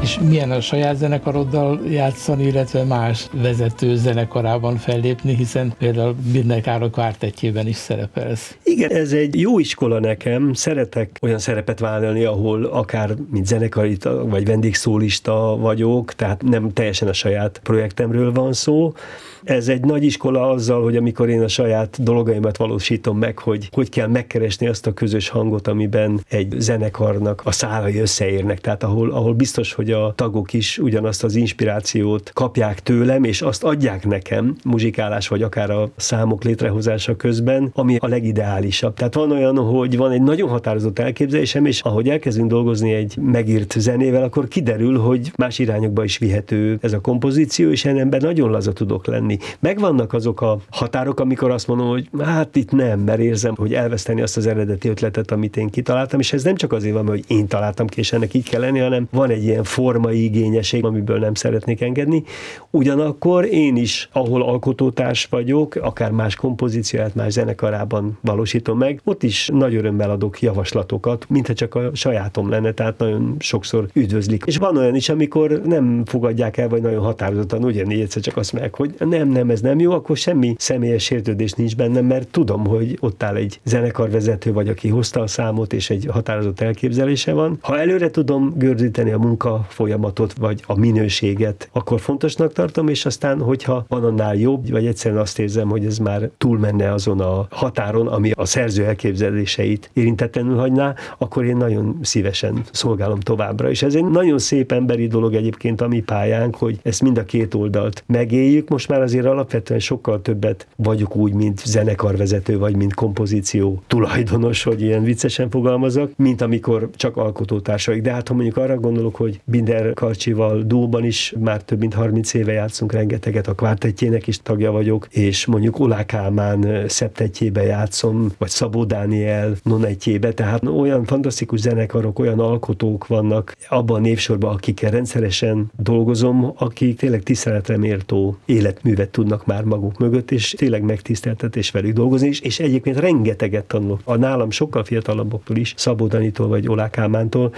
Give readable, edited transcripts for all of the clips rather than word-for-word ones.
És milyen a saját zenekaroddal játszani, illetve más vezető zenekarában fellépni, hiszen például Binder Károly kvártettjében is szerepelsz. Igen, ez egy jó iskola nekem. Szeretek olyan szerepet vállalni, ahol akár mint zenekari vagy vendégszólista vagyok, tehát nem teljesen a saját projektemről van szó. Ez egy nagy iskola azzal, hogy amikor én a saját dolgaimat valósítom meg, hogy kell megkeresni azt a közös hangot, amiben egy zenekarnak a szálai összeérnek. Tehát ahol biztos, hogy a tagok is ugyanazt az inspirációt kapják tőlem, és azt adják nekem muzsikálás, vagy akár a számok létrehozása közben, ami a legideálisabb. Tehát van olyan, hogy van egy nagyon határozott elképzelésem, és ahogy elkezdünk dolgozni egy megírt zenével, akkor kiderül, hogy más irányokba is vihető ez a kompozíció, és ennek nagyon laza tudok lenni. Megvannak azok a határok, amikor azt mondom, hogy hát itt nem, mert érzem, hogy elveszteni azt az eredeti ötletet, amit én kitaláltam, és ez nem csak azért van, hogy én találtam ki, és ennek így kell lenni, hanem van egy ilyen formai igényesség, amiből nem szeretnék engedni. Ugyanakkor én is, ahol alkotótárs vagyok, akár más kompozícióját más zenekarában valósítom meg, ott is nagy örömmel adok javaslatokat, mintha csak a sajátom lenne, tehát nagyon sokszor üdvözlik. És van olyan is, amikor nem fogadják el, vagy nagyon határozottan ugyanígy egyszer csak azt mondják, hogy nem, ez nem jó, akkor semmi személyes sértődés nincs bennem, mert tudom, hogy ott áll egy zenekarvezető, vagy aki hozta a számot, és egy határozott elképzelése van. Ha előre tudom gördíteni a munka folyamatot, vagy a minőséget, akkor fontosnak tartom, és aztán, hogyha van annál jobb, vagy egyszerűen azt érzem, hogy ez már túlmenne azon a határon, ami a szerző elképzeléseit érintetlenül hagyná, akkor én nagyon szívesen szolgálom továbbra. És ez egy nagyon szép emberi dolog egyébként a mi pályánk, hogy ezt mind a két oldalt megéljük. Most már azért alapvetően sokkal többet vagyok úgy, mint zenekarvezető, vagy mint kompozíció tulajdonos, hogy ilyen viccesen fogalmazok, mint amikor csak alkotótársaik. De hát ha mondjuk arra gondolok, hogy Binder Karcsival duóban is már több mint 30 éve játszunk rengeteget, a kvártettjének is tagja vagyok, és mondjuk Oláh Kálmán szeptettjébe játszom, vagy Szabó Dániel nonettjébe, tehát olyan fantasztikus zenekarok, olyan alkotók vannak abban a névsorban, akikkel rendszeresen dolgozom, akik tényleg tiszteletre méltó életművet tudnak már maguk mögött, és tényleg megtiszteltetés velük dolgozni is, és egyébként rengeteget tanulok. A nálam sokkal fiatalabboktól is, Szabó Danitól vagy Oláh Kálmántól,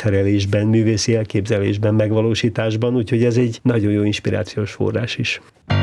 hangszerelésben, művészi elképzelésben, megvalósításban, úgyhogy ez egy nagyon jó inspirációs forrás is.